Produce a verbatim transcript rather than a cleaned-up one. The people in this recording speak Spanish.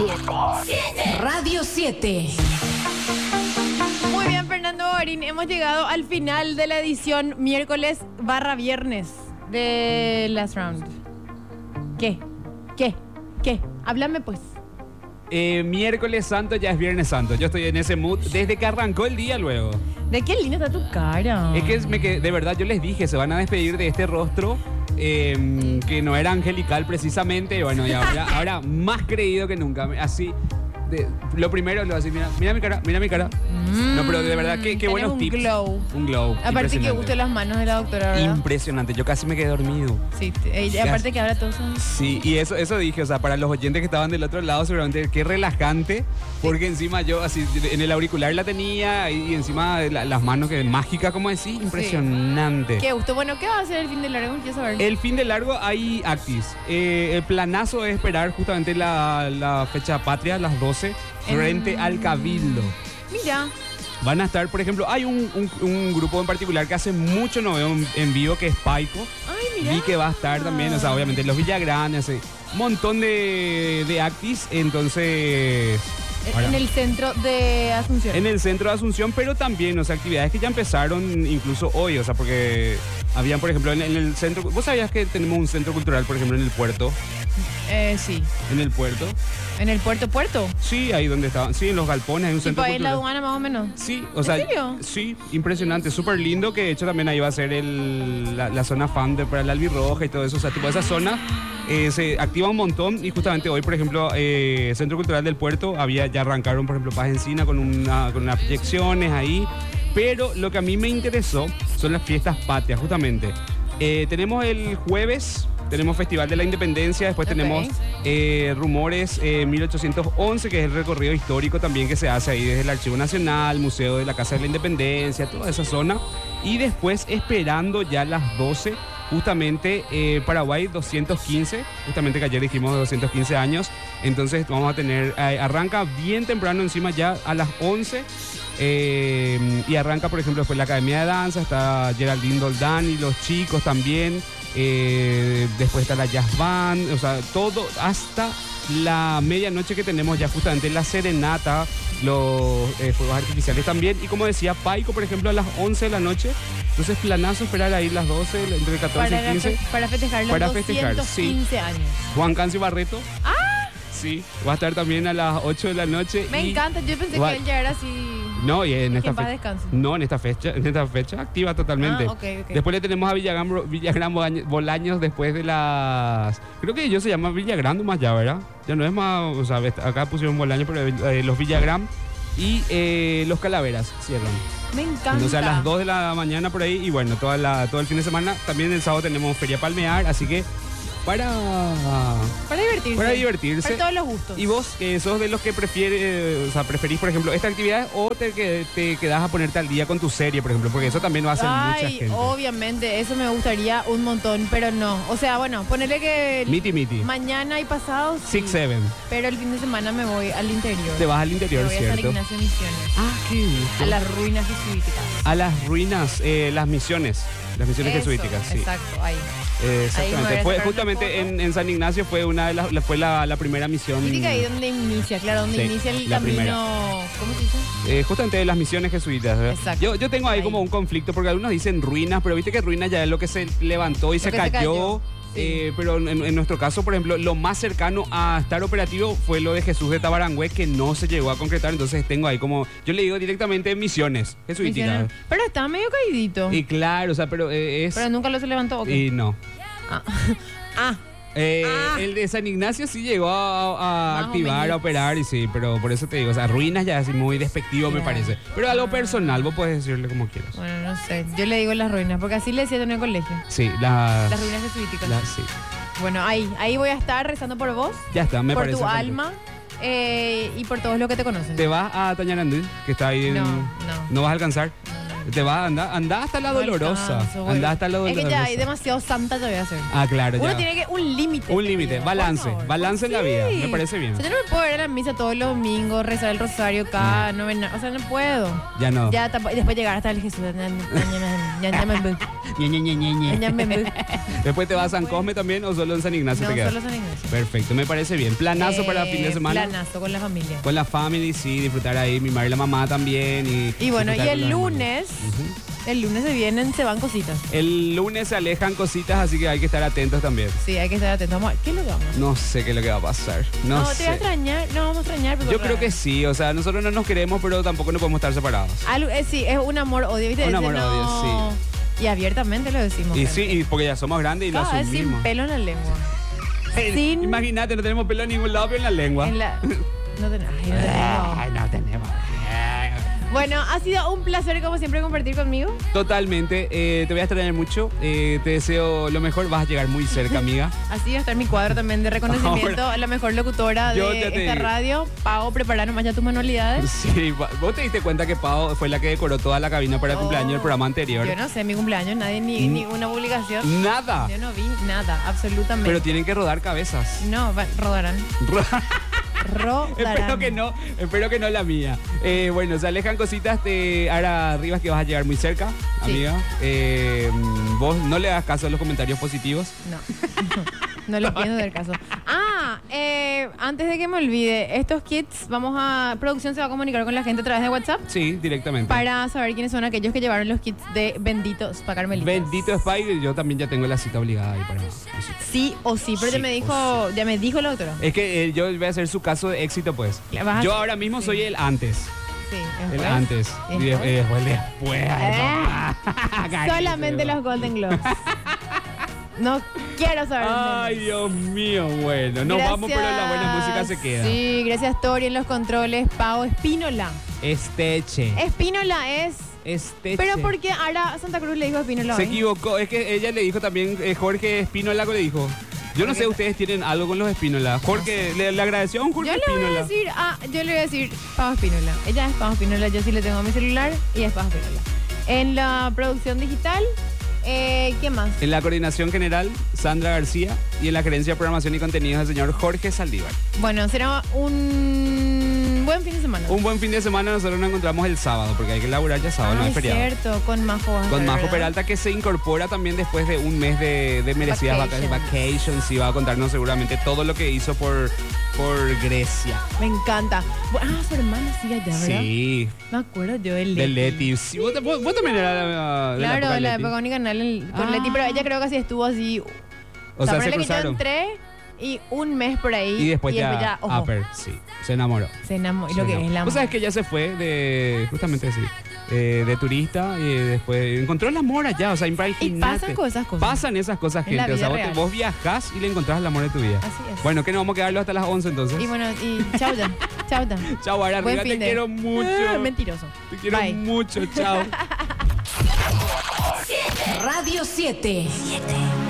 siete. Radio siete. Muy bien, Fernando Bogarín, hemos llegado al final de la edición miércoles barra viernes de Last Round. ¿Qué? ¿Qué? ¿Qué? Háblame pues. Eh, miércoles santo, ya es viernes santo. Yo estoy en ese mood desde que arrancó el día luego. ¿De qué linda está tu cara? Es que es- me quedé- de verdad yo les dije, se van a despedir de este rostro eh, que no era angelical precisamente. Y bueno, y ahora, ahora más creído que nunca. Así, de- lo primero lo así, mira, mira mi cara, mira mi cara. No, pero de verdad, qué, qué Tenés buenos un tips. glow. Un glow. Aparte que impresionante. guste las manos de la doctora, ¿verdad? Impresionante, yo casi me quedé dormido. Sí, te- y aparte que ahora todos son... Sí, y eso, eso dije, o sea, para los oyentes que estaban del otro lado, seguramente qué relajante, porque encima yo así en el auricular la tenía y encima de la- las manos que mágica, como decís, impresionante. Qué gusto. Bueno, ¿qué va a hacer el fin de largo? Quiero saber. El fin de largo hay actis. Eh, el planazo es esperar justamente la, la fecha patria, las doce, frente En- al Cabildo. Mira. Van a estar, por ejemplo, hay un, un- un grupo en particular que hace mucho no veo en, en vivo, que es Paico. Ay, mira. Vi que va a estar también, o sea, obviamente los Villagrandes, un montón de, de actis, entonces... ahora, En el centro de Asunción. en el centro de Asunción, pero también, o sea, actividades que ya empezaron incluso hoy, o sea, porque habían, por ejemplo, en, en el centro... ¿Vos sabías que tenemos un centro cultural, por ejemplo, en el puerto? Eh, sí. ¿En el puerto? En el puerto puerto. Sí, ahí donde estaban, sí, en los galpones hay un Tipo centro ahí en la cultural. aduana más o menos. Sí, o ¿En sea, serio? sí, impresionante, súper lindo, que de hecho también ahí va a ser el, la, la zona fan de, para el albirroja y todo eso, o sea, tipo esa zona eh, se activa un montón y justamente hoy, por ejemplo, eh, Centro Cultural del Puerto, había, ya arrancaron, por ejemplo, Paz Encina con, una, con unas proyecciones ahí, pero lo que a mí me interesó son las fiestas patrias, justamente. Eh, tenemos el jueves... Tenemos Festival de la Independencia, después Ok. tenemos eh, Rumores eh, mil ochocientos once, que es el recorrido histórico también que se hace ahí desde el Archivo Nacional, Museo de la Casa de la Independencia, toda esa zona. Y después, esperando ya las doce, justamente eh, Paraguay doscientos quince, justamente que ayer dijimos de doscientos quince años. Entonces vamos a tener, eh, arranca bien temprano encima ya a las once. Eh, y arranca, por ejemplo, después la Academia de Danza, está Geraldine Doldán y los chicos también. Eh, después está la Jazz Band, o sea, todo hasta la medianoche que tenemos ya justamente la serenata, los eh, fuegos artificiales también. Y como decía, Paico, por ejemplo, a las once de la noche. Entonces, planazo esperar ahí las doce, entre catorce Para, y quince. fe- para festejar los Para festejar, doscientos quince años. Juan Cancio Barreto. ¡Ah! Sí, va a estar también a las ocho de la noche. Me y- encanta. Yo pensé va- que él ya era así. No, y en Que esta en paz fecha. descanse. No, en esta fecha, en esta fecha activa totalmente. Ah, ok, ok. Después le tenemos a Villagrán, Villagrán Bolaños- Bolaños después de las. Creo que ellos se llama Villagrán más ya, ¿verdad? Ya no es más. O sea, acá pusieron Bolaños, pero eh, los Villagrán y eh, los Calaveras cierran. Me encanta. Entonces a las dos de la mañana por ahí y bueno, toda la, todo el fin de semana. También el sábado tenemos Feria Palmear, así que para. Para divertirse. Para divertirse. Para todos los gustos. ¿Y vos, que sos de los que prefiere, o sea, preferís, por ejemplo, esta actividad o te, que, te quedás a ponerte al día con tu serie, por ejemplo? Porque eso también lo hace mucha Ay, gente. obviamente, eso me gustaría un montón, pero no. O sea, bueno, ponerle que el- Miti miti. mañana y pasado sí, Six Seven. pero el fin de semana me voy al interior. Te vas al Me interior, voy a San ¿cierto? Ignacio Misiones. Ah, qué gusto. A las ruinas jesuíticas. A las ruinas, eh, las misiones. Las misiones Eso, jesuíticas, sí. Exacto, ahí. Eh, Ahí me voy exactamente. a Fue sacar una justamente foto. en, en San Ignacio fue una de las, la- fue la, la primera misión. Mítica ahí donde inicia, claro, donde Sí, inicia el la camino. primera. ¿Cómo se dice? Eh, justamente de las misiones jesuitas. ¿verdad? Exacto. Yo, yo tengo ahí, Ahí. como un conflicto, porque algunos dicen ruinas, pero viste que ruinas ya es lo que se levantó y se que se cayó. cayó, sí. Eh, pero en, en nuestro caso, por ejemplo, lo más cercano a estar operativo fue lo de Jesús de Tabarangüe, que no se llegó a concretar. Entonces tengo ahí como, yo le digo directamente misiones jesuíticas. Misiones. Pero estaba medio caidito. Y claro, o sea, pero eh, es... Pero nunca lo se levantó. ¿o qué? Y no. Ah. ah. Eh, Ah. El de San Ignacio sí llegó a, a Más o activar, menos. a operar, y sí, pero por eso te digo, o sea, ruinas ya es muy despectivo, me Ya. parece. Pero algo personal, vos puedes decirle como quieras. Bueno, no sé. Yo le digo las ruinas, porque así le decía en el colegio. Sí, las... Las ruinas jesuíticas. las- sí. Bueno, ahí, ahí voy a estar rezando por vos, Ya está, me por parece. tu perfecto. alma eh, y por todos los que te conocen. ¿Te vas a Tañarandí, que está ahí en... No, no. ¿No vas a alcanzar? No, no, Te va a andar, anda hasta la No dolorosa. alcanzo, güey. Anda hasta la Es dolorosa. que ya hay demasiado santa te voy a hacer. Ah, claro, Uno ya. tiene que un límite. Un te límite, digo, balance, por favor. balance en la Sí. vida, me parece bien. O sea, yo no me puedo ir a la misa todos los domingos, rezar el rosario cada novena. O sea, no puedo. Ya no. Ya tampo- y después llegar hasta el Jesús. Ya, ya me voy. Ñe, Ñe, Ñe, Ñe, Ñe. Ya me voy. Después te vas a San Cosme también o solo en San Ignacio No, te quedas. solo San Ignacio. Perfecto, me parece bien. Planazo Eh, para fin de semana. Planazo con la familia. Con la family, sí, disfrutar ahí, mimar a la mamá también. Y, Y bueno, y disfrutar el con los lunes, el lunes se vienen, se van cositas. hermanos. El lunes se alejan cositas, así que hay que estar atentos también. Sí, hay que estar atentos. Vamos a ver, ¿qué es lo que vamos a hacer? No sé qué es lo que va a pasar. No, No, te sé. voy a extrañar. No, vamos a extrañar. pero Yo otra creo que vez. sí, o sea, nosotros no nos queremos, pero tampoco no podemos estar separados. Algo, eh, sí, es un amor-odio, ¿viste? Un Ese amor-odio, no- Y abiertamente lo decimos. Y gente. sí, y porque ya somos grandes y lo Cada vez sin asumimos. pelo en la lengua. Eh, sin- Imagínate, no tenemos pelo en ningún lado, pero en la lengua. En la... No ten- Ay, no tenemos. Ay, no tenemos. Bueno, ha sido un placer como siempre compartir conmigo. Totalmente, eh, te voy a extrañar mucho, eh, te deseo lo mejor, vas a llegar muy cerca, amiga. Así va a estar mi cuadro también de reconocimiento a la mejor locutora Yo de ya te esta digo. radio. Pago, preparar nomás ya tus manualidades. Sí, va- vos te diste cuenta que Pau fue la que decoró toda la cabina para el Oh, cumpleaños del programa anterior. Yo no sé, mi cumpleaños, nadie, ni, Mm. ni una publicación. Nada, Yo no vi nada, absolutamente. pero tienen que rodar cabezas. No, va- rodarán. Rodarán. Espero que no, espero que no la mía. Eh, bueno, se alejan cositas de Ara Rivas que vas a llegar muy cerca, Sí. amiga. Eh, vos no le das caso a los comentarios positivos. No, no le pienso del caso. Ah, eh, antes de que me olvide, estos kits, vamos a. Producción se va a comunicar con la gente a través de WhatsApp Sí, directamente. para saber quiénes son aquellos que llevaron los kits de Bendito Spa Carmelitas. Bendito Spy, yo también ya tengo la cita obligada ahí para visitar. Sí o sí, pero Sí ya me o dijo, ya me dijo la doctora. Es que eh, yo voy a hacer su caso de éxito, pues. La vas a Yo hacer- ahora mismo sí. soy el antes. Sí, El después. antes. Y de- Después. eh, después, el después. ay, Eh. papá. Carito, Solamente digo. los Golden Globes. No quiero saber. Ay, menos. Dios mío, bueno. Nos vamos, pero la buena música se queda. Sí, gracias Tori en los controles. Pau Espínola. Esteche. Espínola es. Esteche. Pero ¿por qué ahora Santa Cruz le dijo Espínola? Se hoy? equivocó. Es que ella le dijo también, eh, Jorge Espínola le dijo. Yo no sé, ustedes tienen algo con los Espínola. Jorge, le, le agradeció a un Jorge Yo le voy a Espínola. decir, ah, yo le voy a decir Pau Espínola. Ella es Pau Espínola, yo sí le tengo a mi celular y es Pau Espínola. En la producción digital, eh, ¿qué más? En la coordinación general, Sandra García. Y en la gerencia de programación y contenidos, el señor Jorge Saldívar. Bueno, será un buen fin de semana. Un buen fin de semana. Nosotros nos encontramos el sábado, porque hay que laburar ya sábado, no Ah, es es feriado. cierto, con Majo. vas a Con estar, Majo ¿verdad? Peralta, que se incorpora también después de un mes de, de merecidas Vacations. vacaciones. Vacations. Y va a contarnos seguramente todo lo que hizo por, por Grecia. Me encanta. Bu- Ah, su hermana sigue allá, ¿verdad? Sí, Me acuerdo yo de Leti. de Leti. Sí, vos, vos- vos también eras de la, de la Claro, época de la Leti. época de Canal el- con Ah. Leti, pero ella creo que así estuvo así. O sea, se ponele que yo cruzaron. entré y un mes por ahí. Y después ya, ojo, Upper, sí, se enamoró. se enamoró. Y Se lo que enamoró. es la Vos sabés que ella se fue de, justamente así, eh, de turista y después encontró el amor allá, o sea, imagínate. Y pasan con esas cosas. Pasan esas cosas, En la gente. O sea, vida vos, te- real. vos viajás y le encontrás el amor de tu vida. Así es. Bueno, que nos vamos a quedarlo hasta las once entonces. Y bueno, y chau ya. Chau ya. Chao, Ara, Buen arriba, te fin de- quiero mucho. Ah, mentiroso. Te quiero Bye. mucho, chao. Radio siete.